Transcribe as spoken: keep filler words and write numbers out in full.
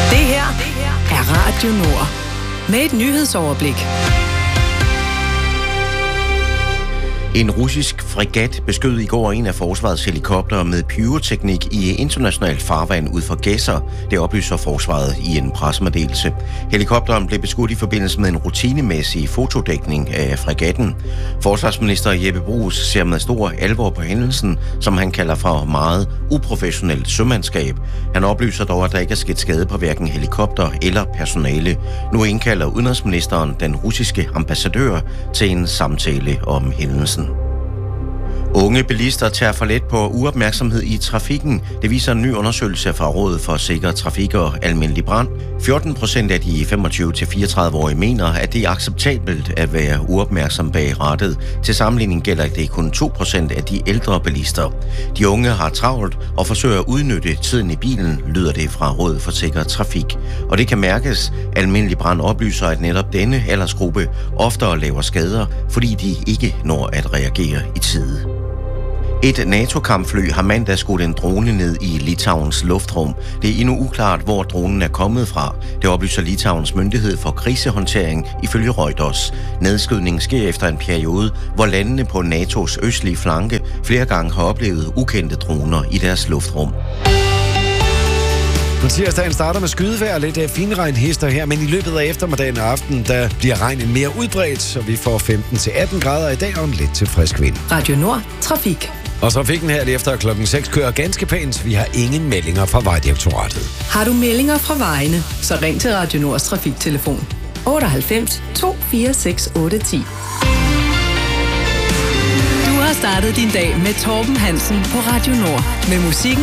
Det her er Radio Nord med et nyhedsoverblik. En russisk fregat beskød i går en af forsvarets helikoptere med pyroteknik i internationalt farvand ud for Gedser. Det oplyser forsvaret i en pressemeddelelse. Helikopteren blev beskudt i forbindelse med en rutinemæssig fotodækning af fregatten. Forsvarsminister Jeppe Bruus ser med stor alvor på hændelsen, som han kalder for meget uprofessionelt sømandskab. Han oplyser dog, at der ikke er sket skade på hverken helikopter eller personale. Nu indkalder udenrigsministeren den russiske ambassadør til en samtale om hændelsen. Unge bilister tager for let på uopmærksomhed i trafikken. Det viser en ny undersøgelse fra Rådet for Sikker Trafik og Almindelig Brand. fjorten procent af de femogtyve til fireogtredive-årige mener, at det er acceptabelt at være uopmærksom bag rattet. Til sammenligning gælder det kun to procent af de ældre bilister. De unge har travlt og forsøger at udnytte tiden i bilen, lyder det fra Rådet for Sikker Trafik. Og det kan mærkes. Almindelig Brand oplyser, at netop denne aldersgruppe oftere laver skader, fordi de ikke når at reagere i tide. Et NATO-kampfly har mandag skudt en drone ned i Litauens luftrum. Det er endnu uklart, hvor dronen er kommet fra. Det oplyser Litauens myndighed for krisehåndtering ifølge Reuters. Nedskydningen sker efter en periode, hvor landene på N A T O's østlige flanke flere gange har oplevet ukendte droner i deres luftrum. På tirsdagen starter med skydevejr og lidt finregnhister her, men i løbet af eftermiddagen og aftenen, der bliver regnen mere udbredt, så vi får femten til atten grader i dag og en lidt til frisk vind. Radio Nord Trafik. Og trafikken her lige efter klokken seks kører ganske pænt. Vi har ingen meldinger fra Vejdirektoratet. Har du meldinger fra vejene, så ring til Radio Nords trafiktelefon otteoghalvfems to fire seks otte ti. Du har startet din dag med Torben Hansen på Radio Nord med musikken